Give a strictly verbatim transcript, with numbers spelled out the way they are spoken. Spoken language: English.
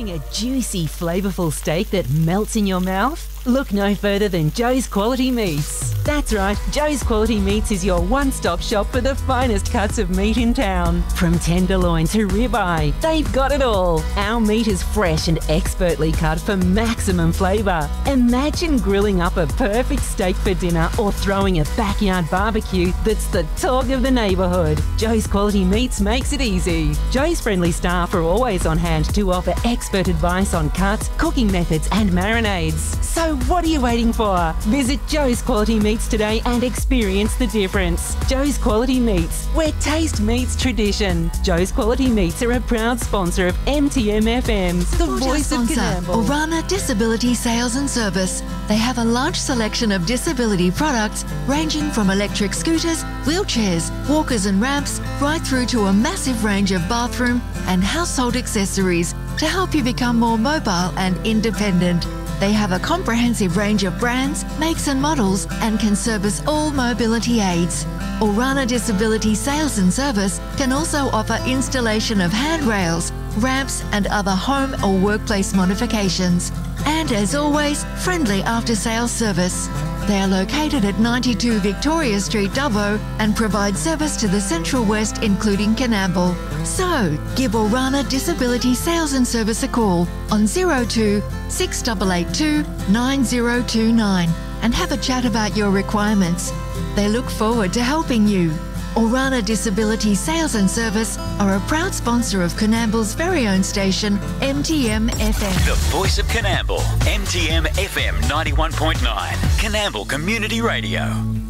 Wanting a juicy, flavourful steak that melts in your mouth? Look no further than Joe's Quality Meats. That's right, Joe's Quality Meats is your one-stop shop for the finest cuts of meat in town. From tenderloin to ribeye, they've got it all. Our meat is fresh and expertly cut for maximum flavour. Imagine grilling up a perfect steak for dinner or throwing a backyard barbecue that's the talk of the neighbourhood. Joe's Quality Meats makes it easy. Joe's friendly staff are always on hand to offer expert advice on cuts, cooking methods and marinades. So what are you waiting for? Visit Joe's Quality Meats today and experience the difference. Joe's Quality Meats, where taste meets tradition. Joe's Quality Meats are a proud sponsor of M T M F M, the Support voice our of sponsor, Coonamble. Orana Disability Sales and Service. They have a large selection of disability products ranging from electric scooters, wheelchairs, walkers and ramps, right through to a massive range of bathroom and household accessories to help you become more mobile and independent. They have a comprehensive range of brands, makes and models and can service all mobility aids. Orana Disability Sales and Service can also offer installation of handrails, ramps and other home or workplace modifications. And as always, friendly after-sales service. They are located at ninety-two Victoria Street, Dubbo, and provide service to the Central West, including Coonamble. So, give Orana Disability Sales and Service a call on zero two six eight eight two nine zero two nine and have a chat about your requirements. They look forward to helping you. Orana Disability Sales and Service are a proud sponsor of Coonamble's very own station, M T M F M. The voice of Coonamble, M T M F M ninety-one point nine, Coonamble Community Radio.